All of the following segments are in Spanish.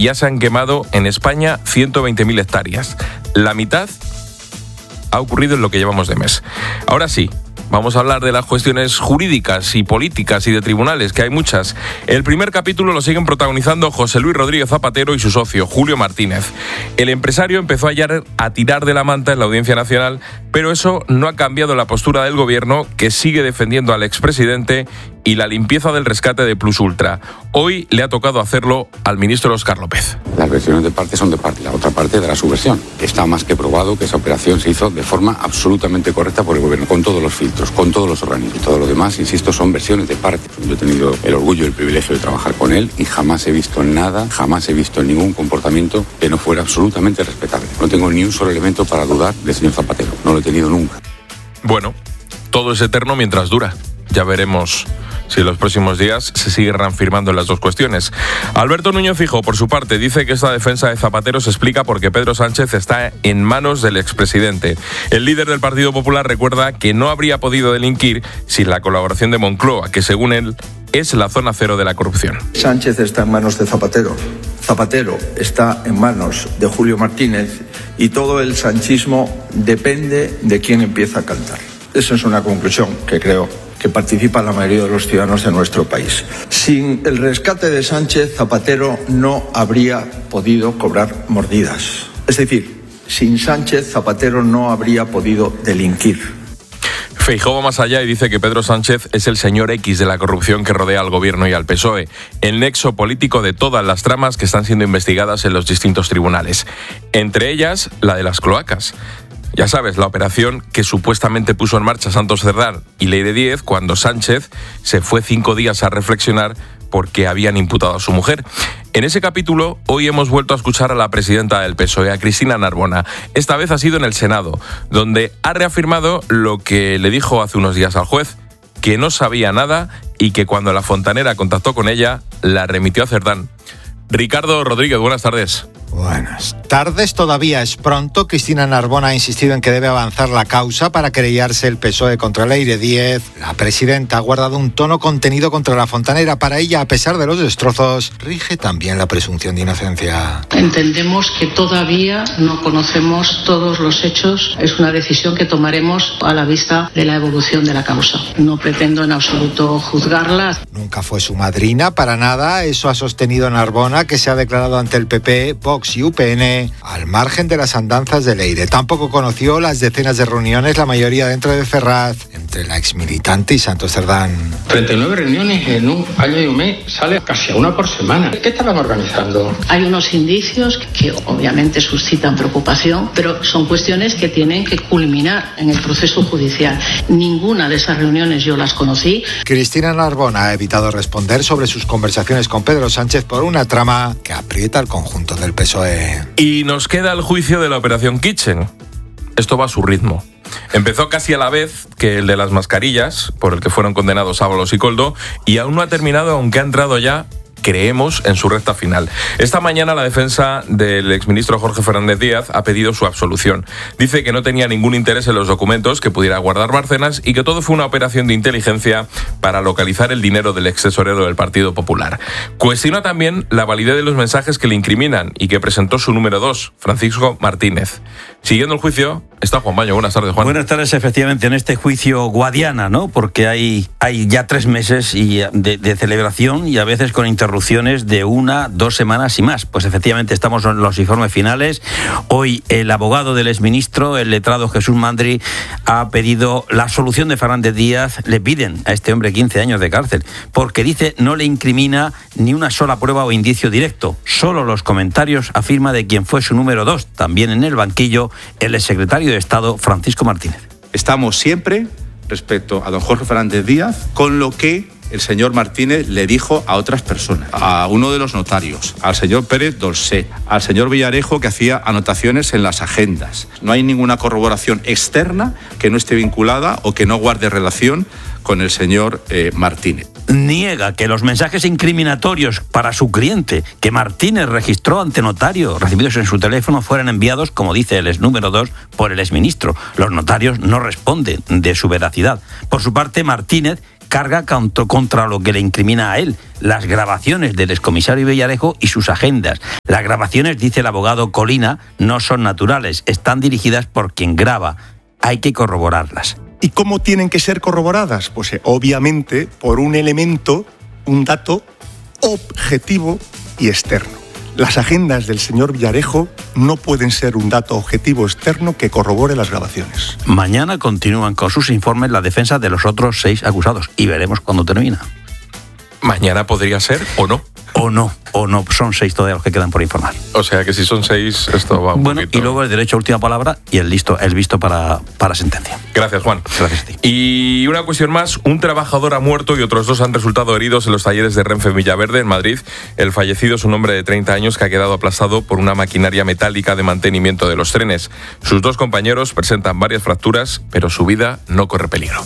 ya se han quemado en España 120.000 hectáreas. La mitad ha ocurrido en lo que llevamos de mes. Ahora sí, vamos a hablar de las cuestiones jurídicas y políticas y de tribunales, que hay muchas. El primer capítulo lo siguen protagonizando José Luis Rodríguez Zapatero y su socio, Julio Martínez. El empresario empezó ayer a tirar de la manta en la Audiencia Nacional, pero eso no ha cambiado la postura del gobierno, que sigue defendiendo al expresidente y la limpieza del rescate de Plus Ultra. Hoy le ha tocado hacerlo al ministro Óscar López. Las versiones de parte son de parte, la otra parte dará su versión. Está más que probado que esa operación se hizo de forma absolutamente correcta por el gobierno, con todos los filtros, con todos los organismos. Y todo lo demás, insisto, son versiones de parte. Yo he tenido el orgullo y el privilegio de trabajar con él y jamás he visto nada, jamás he visto ningún comportamiento que no fuera absolutamente respetable. No tengo ni un solo elemento para dudar del señor Zapatero, no lo he tenido nunca. Bueno, todo es eterno mientras dura. Ya veremos si en los próximos días se siguen reafirmando en las dos cuestiones. Alberto Núñez Feijóo, por su parte, dice que esta defensa de Zapatero se explica porque Pedro Sánchez está en manos del expresidente. El líder del Partido Popular recuerda que no habría podido delinquir sin la colaboración de Moncloa, que según él es la zona cero de la corrupción. Sánchez está en manos de Zapatero. Zapatero está en manos de Julio Martínez y todo el sanchismo depende de quién empieza a cantar. Esa es una conclusión que creo que participa la mayoría de los ciudadanos de nuestro país. Sin el rescate de Sánchez, Zapatero no habría podido cobrar mordidas. Es decir, sin Sánchez, Zapatero no habría podido delinquir. Feijóo va más allá y dice que Pedro Sánchez es el señor X de la corrupción que rodea al gobierno y al PSOE, el nexo político de todas las tramas que están siendo investigadas en los distintos tribunales, entre ellas la de las cloacas. Ya sabes, la operación que supuestamente puso en marcha Santos Cerdán y Leire Díez cuando Sánchez se fue 5 días a reflexionar porque habían imputado a su mujer. En ese capítulo, hoy hemos vuelto a escuchar a la presidenta del PSOE, a Cristina Narbona. Esta vez ha sido en el Senado, donde ha reafirmado lo que le dijo hace unos días al juez, que no sabía nada y que cuando la fontanera contactó con ella, la remitió a Cerdán. Ricardo Rodríguez, buenas tardes. Buenas tardes, todavía es pronto. Cristina Narbona ha insistido en que debe avanzar la causa para querellarse el PSOE contra Leire Díez. La presidenta ha guardado un tono contenido contra la fontanera. Para ella, a pesar de los destrozos, rige también la presunción de inocencia. Entendemos que todavía no conocemos todos los hechos. Es una decisión que tomaremos a la vista de la evolución de la causa. No pretendo en absoluto juzgarla. Nunca fue su madrina, para nada. Eso ha sostenido Narbona, que se ha declarado ante el PP, Vox y UPN al margen de las andanzas de Leire. Tampoco conoció las decenas de reuniones, la mayoría dentro de Ferraz, entre la exmilitante y Santos Cerdán. 39 reuniones en un año y un mes, sale casi a una por semana. ¿Qué estaban organizando? Hay unos indicios que obviamente suscitan preocupación, pero son cuestiones que tienen que culminar en el proceso judicial. Ninguna de esas reuniones yo las conocí. Cristina Narbona ha evitado responder sobre sus conversaciones con Pedro Sánchez por una trama que aprieta al conjunto del PSOE. Y nos queda el juicio de la Operación Kitchen. Esto va a su ritmo. Empezó casi a la vez que el de las mascarillas, por el que fueron condenados Ábalos y Koldo, y aún no ha terminado, aunque ha entrado ya, creemos, en su recta final. Esta mañana la defensa del exministro Jorge Fernández Díaz ha pedido su absolución. Dice que no tenía ningún interés en los documentos que pudiera guardar Bárcenas y que todo fue una operación de inteligencia para localizar el dinero del ex tesorero del Partido Popular. Cuestiona también la validez de los mensajes que le incriminan y que presentó su número 2, Francisco Martínez. Siguiendo el juicio está Juan Baño. Buenas tardes, Juan. Buenas tardes, efectivamente, en este juicio Guadiana, ¿no? Porque hay ya 3 meses de celebración y a veces con interrupciones de 1, 2 semanas y más. Pues efectivamente estamos en los informes finales. Hoy el abogado del exministro, el letrado Jesús Mandri, ha pedido la absolución de Fernández Díaz. Le piden a este hombre 15 años de cárcel porque dice no le incrimina ni una sola prueba o indicio directo. Solo los comentarios afirma de quien fue su número 2, también en el banquillo, el exsecretario de Estado Francisco Martínez. Estamos siempre, respecto a don Jorge Fernández Díaz, con lo que el señor Martínez le dijo a otras personas, a uno de los notarios, al señor Pérez Dolcé, al señor Villarejo, que hacía anotaciones en las agendas. No hay ninguna corroboración externa que no esté vinculada o que no guarde relación con el señor Martínez. Niega que los mensajes incriminatorios para su cliente que Martínez registró ante notario recibidos en su teléfono fueran enviados, como dice el ex número 2, por el exministro. Los notarios no responden de su veracidad. Por su parte, Martínez carga contra lo que le incrimina a él, las grabaciones del excomisario Villarejo y sus agendas. Las grabaciones, dice el abogado Colina, no son naturales, están dirigidas por quien graba. Hay que corroborarlas. ¿Y cómo tienen que ser corroboradas? Pues obviamente por un elemento, un dato objetivo y externo. Las agendas del señor Villarejo no pueden ser un dato objetivo externo que corrobore las grabaciones. Mañana continúan con sus informes la defensa de los otros 6 acusados y veremos cuándo termina. ¿Mañana podría ser o no? O no, son 6 todavía los que quedan por informar. O sea que si son 6, esto va un poquito. Y luego el derecho a última palabra y el visto para sentencia. Gracias, Juan. Gracias a ti. Y una cuestión más, un trabajador ha muerto y otros 2 han resultado heridos en los talleres de Renfe en Villaverde, en Madrid. El fallecido es un hombre de 30 años que ha quedado aplastado por una maquinaria metálica de mantenimiento de los trenes. Sus 2 compañeros presentan varias fracturas, pero su vida no corre peligro.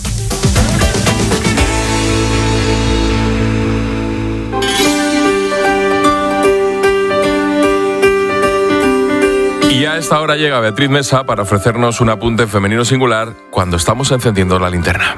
Y a esta hora llega Beatriz Mesa para ofrecernos un apunte femenino singular cuando estamos encendiendo la linterna.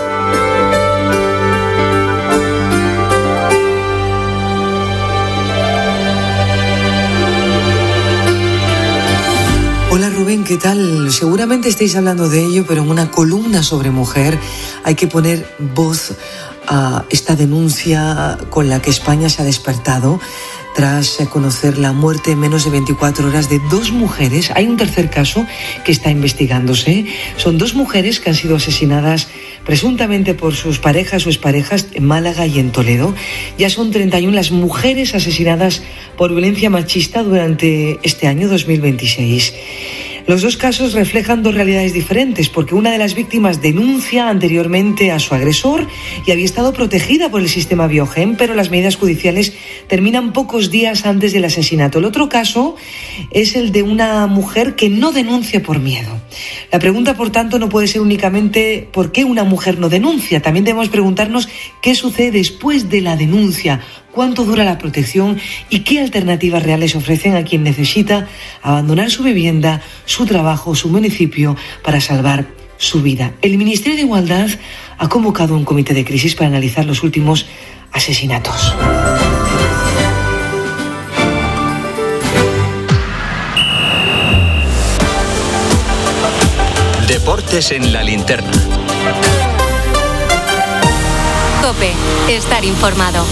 Hola Rubén, ¿qué tal? Seguramente estáis hablando de ello, pero en una columna sobre mujer hay que poner voz a esta denuncia con la que España se ha despertado tras conocer la muerte en menos de 24 horas de 2 mujeres. Hay un tercer caso que está investigándose. Son 2 mujeres que han sido asesinadas presuntamente por sus parejas o exparejas en Málaga y en Toledo. Ya son 31 las mujeres asesinadas por violencia machista durante este año 2026. Los 2 casos reflejan 2 realidades diferentes, porque una de las víctimas denuncia anteriormente a su agresor y había estado protegida por el sistema Biogen, pero las medidas judiciales terminan pocos días antes del asesinato. El otro caso es el de una mujer que no denuncia por miedo. La pregunta, por tanto, no puede ser únicamente por qué una mujer no denuncia. También debemos preguntarnos qué sucede después de la denuncia, cuánto dura la protección y qué alternativas reales ofrecen a quien necesita abandonar su vivienda, su trabajo, su municipio para salvar su vida. El Ministerio de Igualdad ha convocado un comité de crisis para analizar los últimos asesinatos. Deportes en la linterna. COPE, estar informado.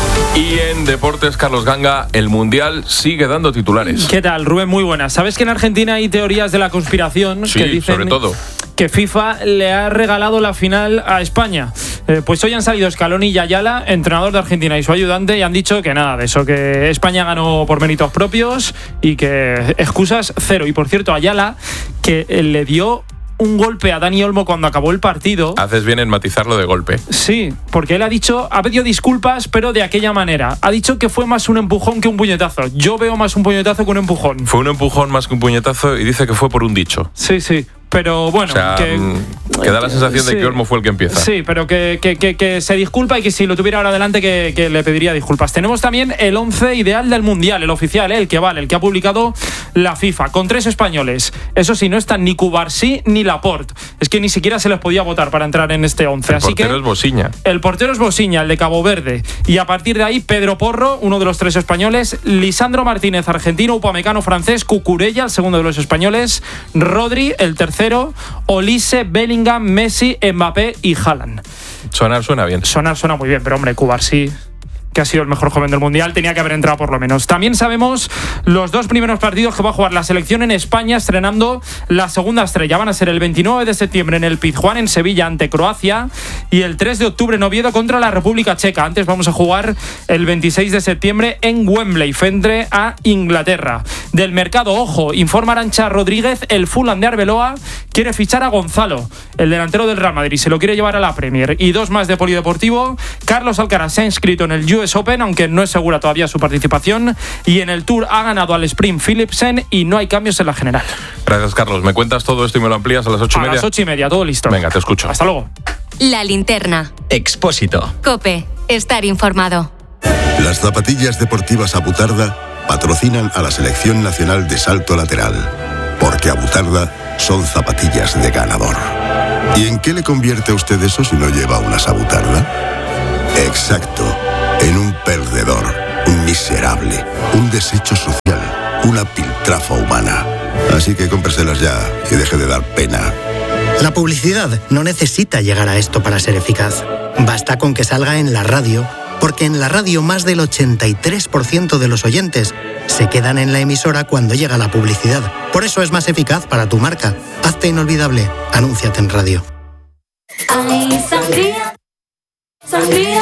Y en deportes, Carlos Ganga, el Mundial sigue dando titulares. ¿Qué tal, Rubén? Muy buenas. ¿Sabes que en Argentina hay teorías de la conspiración que dicen sobre todo que FIFA le ha regalado la final a España? Pues hoy han salido Scaloni y Ayala, entrenador de Argentina, y su ayudante, y han dicho que nada de eso, que España ganó por méritos propios y que excusas cero. Y por cierto, Ayala, que le dio un golpe a Dani Olmo cuando acabó el partido. Haces bien en matizarlo de golpe. Sí, porque él ha pedido disculpas, pero de aquella manera. Ha dicho que fue más un empujón que un puñetazo. Yo veo más un puñetazo que un empujón. Fue un empujón más que un puñetazo y dice que fue por un dicho. Sí. Pero bueno, o sea, que da la sensación de que Olmo fue el que empieza. Sí, pero que se disculpa y que si lo tuviera ahora adelante que le pediría disculpas. Tenemos también el 11 ideal del Mundial, el oficial, el que vale, el que ha publicado la FIFA, con 3 españoles. Eso sí, no están ni Cubarsí ni Laporte. Es que ni siquiera se les podía votar para entrar en este 11. El portero es Bosiña. El portero es Bosiña, el de Cabo Verde. Y a partir de ahí, Pedro Porro, uno de los 3 españoles, Lisandro Martínez, argentino, Upamecano, francés, Cucurella, el segundo de los españoles, Rodri, el tercero, Olise, Bellingham, Messi, Mbappé y Haaland. Suena bien. Suena muy bien, pero hombre, Cubarsí, que ha sido el mejor joven del Mundial, tenía que haber entrado por lo menos. También sabemos los 2 primeros partidos que va a jugar la selección en España, estrenando la segunda estrella. Van a ser el 29 de septiembre en el Pizjuán, en Sevilla, ante Croacia, y el 3 de octubre en Oviedo contra la República Checa. Antes vamos a jugar el 26 de septiembre en Wembley, frente a Inglaterra. Del mercado, ojo, informa Arantxa Rodríguez, el Fulham de Arbeloa quiere fichar a Gonzalo, el delantero del Real Madrid, se lo quiere llevar a la Premier. Y 2 más de polideportivo. Carlos Alcaraz se ha inscrito en el US Open, aunque no es segura todavía su participación, y en el Tour ha ganado al Sprint Philipsen y no hay cambios en la general. Gracias, Carlos. ¿Me cuentas todo esto y me lo amplías a las 8:30? A las 8:30, todo listo. Venga, te escucho. Hasta luego. La linterna. Expósito. COPE, estar informado. Las zapatillas deportivas Abutarda patrocinan a la Selección Nacional de Salto Lateral, porque Abutarda son zapatillas de ganador. ¿Y en qué le convierte a usted eso si no lleva una sabutarda? Exacto, en un perdedor, un miserable, un desecho social, una piltrafa humana. Así que cómpreselas ya y deje de dar pena. La publicidad no necesita llegar a esto para ser eficaz. Basta con que salga en la radio, porque en la radio más del 83% de los oyentes se quedan en la emisora cuando llega la publicidad. Por eso es más eficaz para tu marca. Hazte inolvidable. Anúnciate en radio. Ay, sangría, sangría.